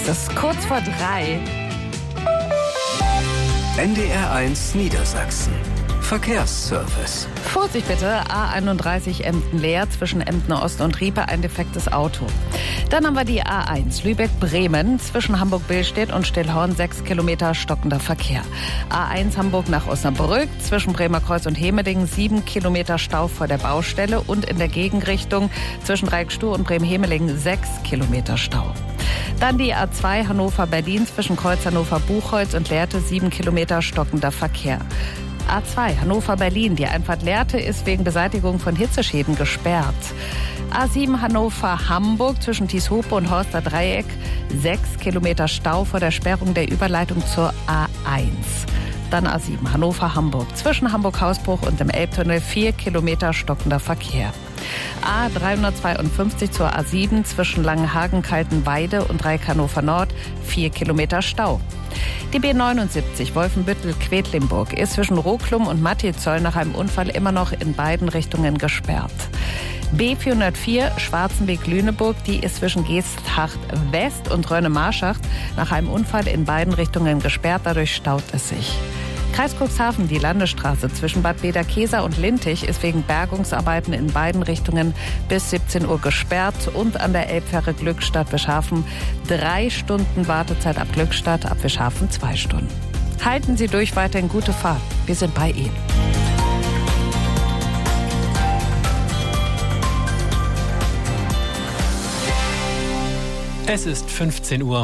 Es ist kurz vor 3. NDR1 Niedersachsen. Verkehrsservice. Vorsicht bitte, A31 Emden leer, zwischen Emden Ost und Riepe ein defektes Auto. Dann haben wir die A1 Lübeck-Bremen, zwischen Hamburg-Billstedt und Stillhorn 6 Kilometer stockender Verkehr. A1 Hamburg nach Osnabrück, zwischen Bremer Kreuz und Hemeding 7 Kilometer Stau vor der Baustelle und in der Gegenrichtung zwischen Reikstuh und Bremen-Hemeling 6 Kilometer Stau. Dann die A2 Hannover-Berlin zwischen Kreuz Hannover-Buchholz und Lehrte 7 Kilometer stockender Verkehr. A2 Hannover-Berlin, die Einfahrt Lehrte ist wegen Beseitigung von Hitzeschäden gesperrt. A7 Hannover-Hamburg zwischen Tieshope und Horster Dreieck 6 Kilometer Stau vor der Sperrung der Überleitung zur A1. Dann A7 Hannover-Hamburg zwischen Hamburg-Hausbruch und dem Elbtunnel 4 Kilometer stockender Verkehr. A352 zur A7 zwischen Langenhagen-Kaltenweide und Dreieck Hannover Nord 4 Kilometer Stau. Die B79 Wolfenbüttel-Quedlinburg ist zwischen Roklum und Mattizoll nach einem Unfall immer noch in beiden Richtungen gesperrt. B404 Schwarzenweg-Lüneburg, die ist zwischen Geesthacht West und Rönne-Marschacht nach einem Unfall in beiden Richtungen gesperrt, dadurch staut es sich. Kreis Cuxhaven, die Landesstraße zwischen Bad Bederkesa und Lintich ist wegen Bergungsarbeiten in beiden Richtungen bis 17 Uhr gesperrt und an der Elbfähre Glückstadt-Wischhafen 3 Stunden Wartezeit ab Glückstadt, ab Wischhafen 2 Stunden. Halten Sie durch, weiterhin gute Fahrt. Wir sind bei Ihnen. Es ist 15 Uhr.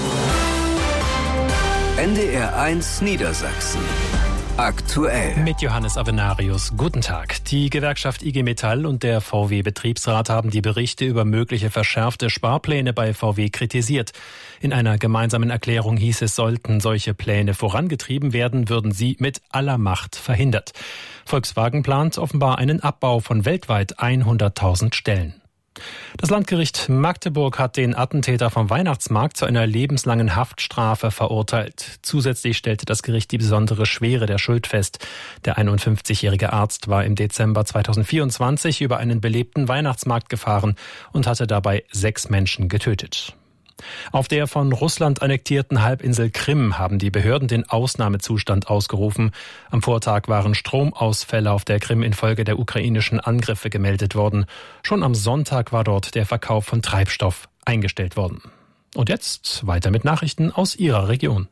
NDR1 Niedersachsen. Aktuell. Mit Johannes Avenarius. Guten Tag. Die Gewerkschaft IG Metall und der VW-Betriebsrat haben die Berichte über mögliche verschärfte Sparpläne bei VW kritisiert. In einer gemeinsamen Erklärung hieß es, sollten solche Pläne vorangetrieben werden, würden sie mit aller Macht verhindert. Volkswagen plant offenbar einen Abbau von weltweit 100.000 Stellen. Das Landgericht Magdeburg hat den Attentäter vom Weihnachtsmarkt zu einer lebenslangen Haftstrafe verurteilt. Zusätzlich stellte das Gericht die besondere Schwere der Schuld fest. Der 51-jährige Arzt war im Dezember 2024 über einen belebten Weihnachtsmarkt gefahren und hatte dabei 6 Menschen getötet. Auf der von Russland annektierten Halbinsel Krim haben die Behörden den Ausnahmezustand ausgerufen. Am Vortag waren Stromausfälle auf der Krim infolge der ukrainischen Angriffe gemeldet worden. Schon am Sonntag war dort der Verkauf von Treibstoff eingestellt worden. Und jetzt weiter mit Nachrichten aus Ihrer Region.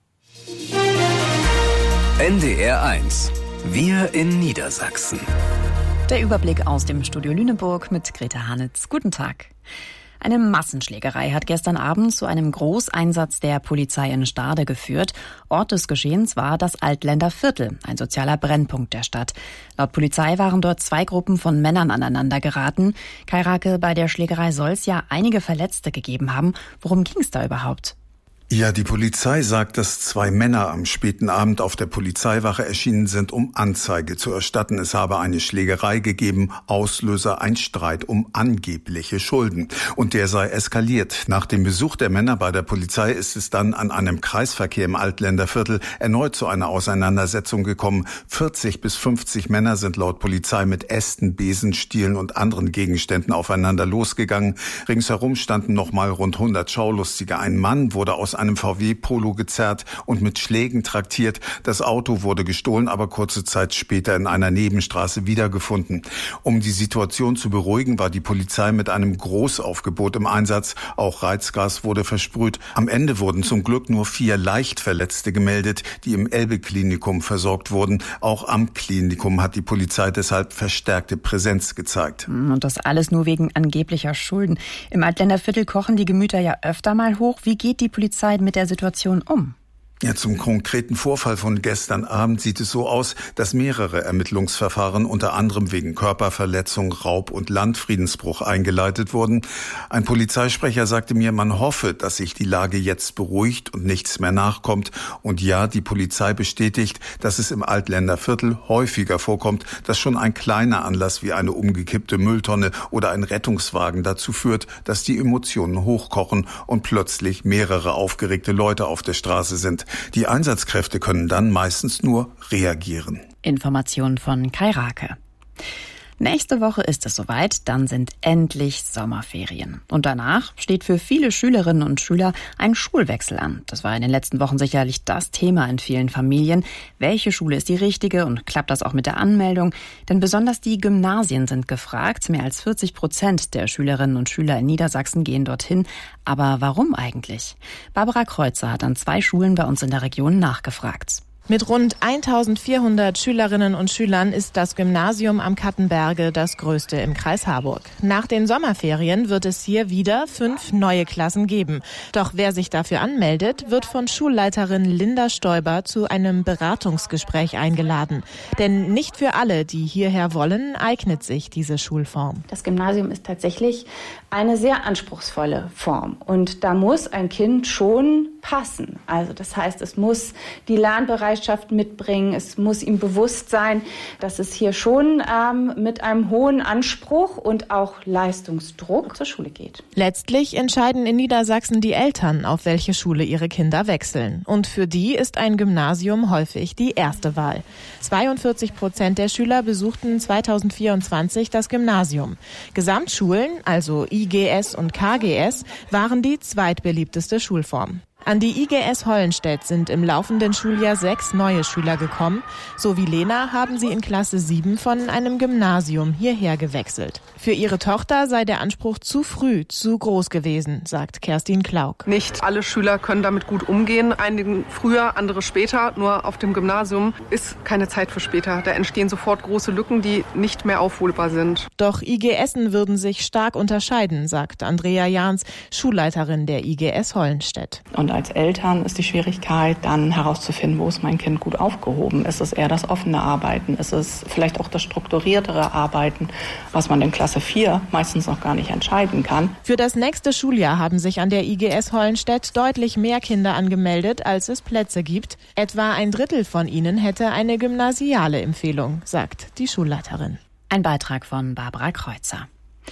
NDR1. Wir in Niedersachsen. Der Überblick aus dem Studio Lüneburg mit Greta Hanitz. Guten Tag. Eine Massenschlägerei hat gestern Abend zu einem Großeinsatz der Polizei in Stade geführt. Ort des Geschehens war das Altländer Viertel, ein sozialer Brennpunkt der Stadt. Laut Polizei waren dort 2 Gruppen von Männern aneinander geraten. Kai Rake, bei der Schlägerei soll es ja einige Verletzte gegeben haben. Worum ging es da überhaupt? Ja, die Polizei sagt, dass 2 Männer am späten Abend auf der Polizeiwache erschienen sind, um Anzeige zu erstatten. Es habe eine Schlägerei gegeben, Auslöser ein Streit um angebliche Schulden. Und der sei eskaliert. Nach dem Besuch der Männer bei der Polizei ist es dann an einem Kreisverkehr im Altländer Viertel erneut zu einer Auseinandersetzung gekommen. 40 bis 50 Männer sind laut Polizei mit Ästen, Besenstielen und anderen Gegenständen aufeinander losgegangen. Ringsherum standen nochmal rund 100 Schaulustige. Ein Mann wurde aus einem VW-Polo gezerrt und mit Schlägen traktiert. Das Auto wurde gestohlen, aber kurze Zeit später in einer Nebenstraße wiedergefunden. Um die Situation zu beruhigen, war die Polizei mit einem Großaufgebot im Einsatz. Auch Reizgas wurde versprüht. Am Ende wurden zum Glück nur 4 Leichtverletzte gemeldet, die im Elbe-Klinikum versorgt wurden. Auch am Klinikum hat die Polizei deshalb verstärkte Präsenz gezeigt. Und das alles nur wegen angeblicher Schulden. Im Altländer Viertel kochen die Gemüter ja öfter mal hoch. Wie geht die Polizei mit der Situation um? Ja, zum konkreten Vorfall von gestern Abend sieht es so aus, dass mehrere Ermittlungsverfahren unter anderem wegen Körperverletzung, Raub und Landfriedensbruch eingeleitet wurden. Ein Polizeisprecher sagte mir, man hoffe, dass sich die Lage jetzt beruhigt und nichts mehr nachkommt. Und ja, die Polizei bestätigt, dass es im Altländer Viertel häufiger vorkommt, dass schon ein kleiner Anlass wie eine umgekippte Mülltonne oder ein Rettungswagen dazu führt, dass die Emotionen hochkochen und plötzlich mehrere aufgeregte Leute auf der Straße sind. Die Einsatzkräfte können dann meistens nur reagieren. Information von Kai Rake. Nächste Woche ist es soweit, dann sind endlich Sommerferien. Und danach steht für viele Schülerinnen und Schüler ein Schulwechsel an. Das war in den letzten Wochen sicherlich das Thema in vielen Familien. Welche Schule ist die richtige und klappt das auch mit der Anmeldung? Denn besonders die Gymnasien sind gefragt. Mehr als 40% der Schülerinnen und Schüler in Niedersachsen gehen dorthin. Aber warum eigentlich? Barbara Kreuzer hat an 2 Schulen bei uns in der Region nachgefragt. Mit rund 1400 Schülerinnen und Schülern ist das Gymnasium am Kattenberge das größte im Kreis Harburg. Nach den Sommerferien wird es hier wieder 5 neue Klassen geben. Doch wer sich dafür anmeldet, wird von Schulleiterin Linda Stoiber zu einem Beratungsgespräch eingeladen. Denn nicht für alle, die hierher wollen, eignet sich diese Schulform. Das Gymnasium ist tatsächlich eine sehr anspruchsvolle Form. Und da muss ein Kind schon passen. Also das heißt, es muss die Lernbereitschaft mitbringen. Es muss ihm bewusst sein, dass es hier schon mit einem hohen Anspruch und auch Leistungsdruck zur Schule geht. Letztlich entscheiden in Niedersachsen die Eltern, auf welche Schule ihre Kinder wechseln. Und für die ist ein Gymnasium häufig die erste Wahl. 42% der Schüler besuchten 2024 das Gymnasium. Gesamtschulen, also IGS und KGS, waren die zweitbeliebteste Schulform. An die IGS Hollenstedt sind im laufenden Schuljahr 6 neue Schüler gekommen. So wie Lena haben sie in Klasse 7 von einem Gymnasium hierher gewechselt. Für ihre Tochter sei der Anspruch zu früh, zu groß gewesen, sagt Kerstin Klauk. Nicht alle Schüler können damit gut umgehen. Einige früher, andere später. Nur auf dem Gymnasium ist keine Zeit für später. Da entstehen sofort große Lücken, die nicht mehr aufholbar sind. Doch IGSen würden sich stark unterscheiden, sagt Andrea Jahns, Schulleiterin der IGS Hollenstedt. Und als Eltern ist die Schwierigkeit, dann herauszufinden, wo ist mein Kind gut aufgehoben. Ist es eher das offene Arbeiten? Ist es vielleicht auch das strukturiertere Arbeiten, was man in Klasse 4 meistens noch gar nicht entscheiden kann? Für das nächste Schuljahr haben sich an der IGS Hollenstedt deutlich mehr Kinder angemeldet, als es Plätze gibt. Etwa ein Drittel von ihnen hätte eine gymnasiale Empfehlung, sagt die Schulleiterin. Ein Beitrag von Barbara Kreuzer.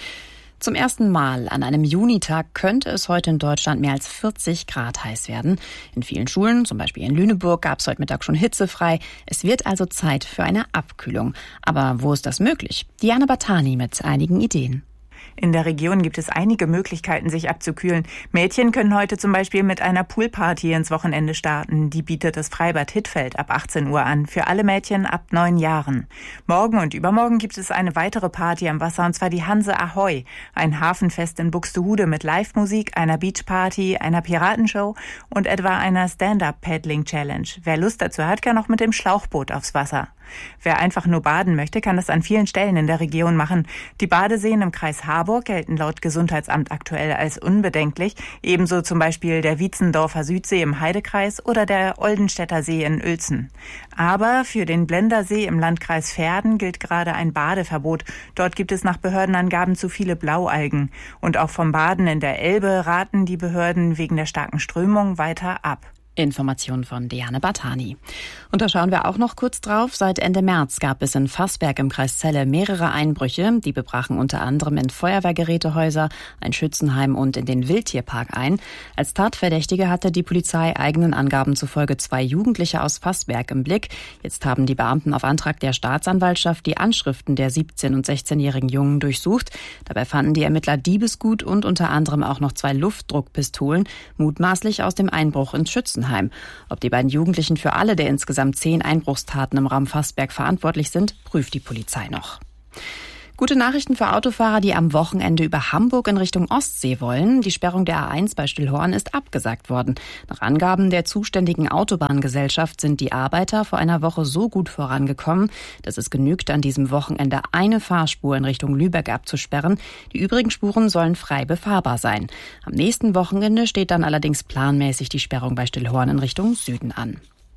Zum ersten Mal an einem Junitag könnte es heute in Deutschland mehr als 40 Grad heiß werden. In vielen Schulen, zum Beispiel in Lüneburg, gab es heute Mittag schon hitzefrei. Es wird also Zeit für eine Abkühlung. Aber wo ist das möglich? Diana Batani mit einigen Ideen. In der Region gibt es einige Möglichkeiten, sich abzukühlen. Mädchen können heute zum Beispiel mit einer Poolparty ins Wochenende starten. Die bietet das Freibad Hittfeld ab 18 Uhr an, für alle Mädchen ab 9 Jahren. Morgen und übermorgen gibt es eine weitere Party am Wasser, und zwar die Hanse Ahoi. Ein Hafenfest in Buxtehude mit Live-Musik, einer Beachparty, einer Piratenshow und etwa einer Stand-Up-Paddling-Challenge. Wer Lust dazu hat, kann auch mit dem Schlauchboot aufs Wasser. Wer einfach nur baden möchte, kann das an vielen Stellen in der Region machen. Die Badeseen im Kreis Harburg gelten laut Gesundheitsamt aktuell als unbedenklich. Ebenso zum Beispiel der Wietzendorfer Südsee im Heidekreis oder der Oldenstädter See in Uelzen. Aber für den Blendersee im Landkreis Verden gilt gerade ein Badeverbot. Dort gibt es nach Behördenangaben zu viele Blaualgen. Und auch vom Baden in der Elbe raten die Behörden wegen der starken Strömung weiter ab. Information von Diane Batani. Und da schauen wir auch noch kurz drauf. Seit Ende März gab es in Fassberg im Kreis Celle mehrere Einbrüche. Die bebrachen unter anderem in Feuerwehrgerätehäuser, ein Schützenheim und in den Wildtierpark ein. Als Tatverdächtige hatte die Polizei eigenen Angaben zufolge 2 Jugendliche aus Fassberg im Blick. Jetzt haben die Beamten auf Antrag der Staatsanwaltschaft die Anschriften der 17- und 16-jährigen Jungen durchsucht. Dabei fanden die Ermittler Diebesgut und unter anderem auch noch 2 Luftdruckpistolen, mutmaßlich aus dem Einbruch ins Schützenheim. Ob die beiden Jugendlichen für alle der insgesamt 10 Einbruchstaten im Raum Fassberg verantwortlich sind, prüft die Polizei noch. Gute Nachrichten für Autofahrer, die am Wochenende über Hamburg in Richtung Ostsee wollen. Die Sperrung der A1 bei Stillhorn ist abgesagt worden. Nach Angaben der zuständigen Autobahngesellschaft sind die Arbeiter vor einer Woche so gut vorangekommen, dass es genügt, an diesem Wochenende eine Fahrspur in Richtung Lübeck abzusperren. Die übrigen Spuren sollen frei befahrbar sein. Am nächsten Wochenende steht dann allerdings planmäßig die Sperrung bei Stillhorn in Richtung Süden an.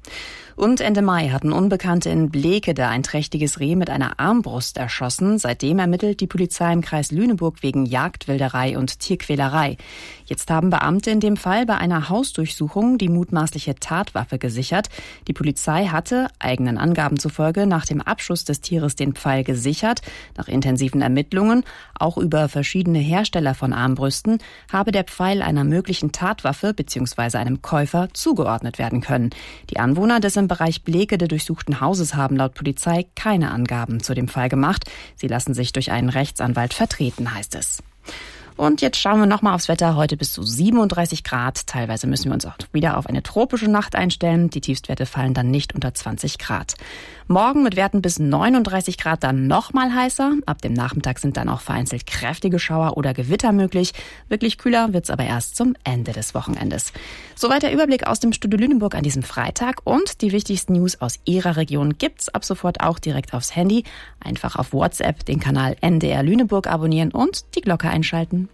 Und Ende Mai hatten Unbekannte in Blekede ein trächtiges Reh mit einer Armbrust erschossen. Seitdem ermittelt die Polizei im Kreis Lüneburg wegen Jagdwilderei und Tierquälerei. Jetzt haben Beamte in dem Fall bei einer Hausdurchsuchung die mutmaßliche Tatwaffe gesichert. Die Polizei hatte, eigenen Angaben zufolge, nach dem Abschuss des Tieres den Pfeil gesichert. Nach intensiven Ermittlungen, auch über verschiedene Hersteller von Armbrüsten, habe der Pfeil einer möglichen Tatwaffe bzw. einem Käufer zugeordnet werden können. Die Anwohner des im im Bereich Blekede durchsuchten Hauses haben laut Polizei keine Angaben zu dem Fall gemacht. Sie lassen sich durch einen Rechtsanwalt vertreten, heißt es. Und jetzt schauen wir nochmal aufs Wetter. Heute bis zu 37 Grad. Teilweise müssen wir uns auch wieder auf eine tropische Nacht einstellen. Die Tiefstwerte fallen dann nicht unter 20 Grad. Morgen mit Werten bis 39 Grad dann nochmal heißer. Ab dem Nachmittag sind dann auch vereinzelt kräftige Schauer oder Gewitter möglich. Wirklich kühler wird's aber erst zum Ende des Wochenendes. Soweit der Überblick aus dem Studio Lüneburg an diesem Freitag. Und die wichtigsten News aus Ihrer Region gibt's ab sofort auch direkt aufs Handy. Einfach auf WhatsApp den Kanal NDR Lüneburg abonnieren und die Glocke einschalten.